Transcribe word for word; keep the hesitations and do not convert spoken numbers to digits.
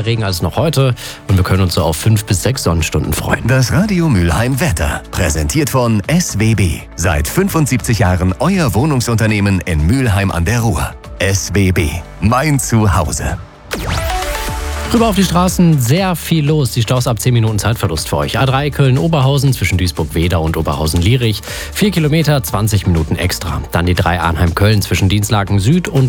Regen als noch heute und wir können uns so auf fünf bis sechs Sonnenstunden freuen. Das Radio Mülheim Wetter, präsentiert von S W B. Seit fünfundsiebzig Jahren euer Wohnungsunternehmen in Mülheim an der Ruhr. S W B, mein Zuhause. Rüber auf die Straßen, sehr viel los. Die Staus ab zehn Minuten Zeitverlust für euch. A drei Köln-Oberhausen zwischen Duisburg-Weder und Oberhausen-Lierich. vier Kilometer, zwanzig Minuten extra. Dann die drei Arnheim-Köln zwischen Dienstlaken Süd und